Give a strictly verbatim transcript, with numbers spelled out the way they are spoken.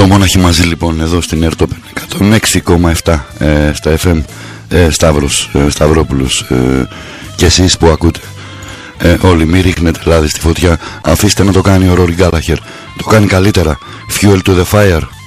Μονάχοι μαζί λοιπόν εδώ στην Ερτόπεν εκατόν έξι κόμμα επτά ε, στα εφ εμ ε, Σταύρος, ε, Σταυρόπουλος ε, και εσείς που ακούτε ε, όλοι μη ρίχνετε λάδι στη φωτιά, αφήστε να το κάνει ο Ρόρι Γκάλαχερ, το κάνει καλύτερα. Fuel to the fire.